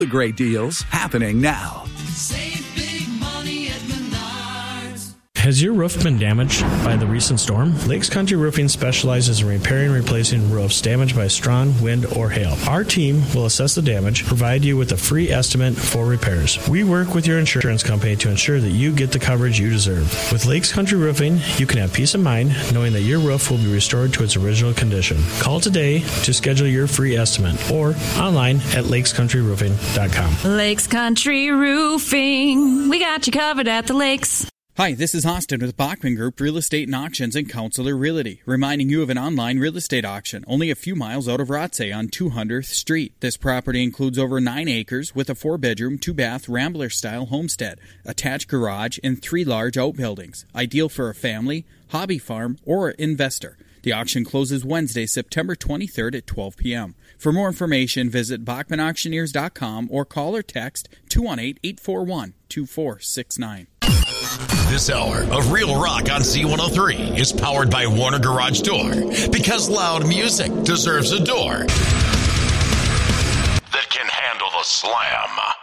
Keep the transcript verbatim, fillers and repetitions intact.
The great deals happening now. Save big money at Menards. Has your roof been damaged by the recent storm? Lakes Country Roofing specializes in repairing and replacing roofs damaged by strong wind or hail. Our team will assess the damage, provide you with a free estimate for repairs. We work with your insurance company to ensure that you get the coverage you deserve. With Lakes Country Roofing, you can have peace of mind knowing that your roof will be restored to its original condition. Call today to schedule your free estimate or online at lakes country roofing dot com. Lakes Country Roofing. We got you covered at the lakes. Hi, this is Austin with Bachman Group Real Estate and Auctions and Counselor Realty, reminding you of an online real estate auction only a few miles out of Rothsay on two hundredth Street. This property includes over nine acres with a four-bedroom, two-bath Rambler-style homestead, attached garage, and three large outbuildings, ideal for a family, hobby farm, or investor. The auction closes Wednesday, September twenty-third at twelve p.m. For more information, visit bachman auctioneers dot com or call or text two one eight, eight four one, two four six nine. This hour of Real Rock on C one oh three is powered by Warner Garage Door, because loud music deserves a door that can handle the slam.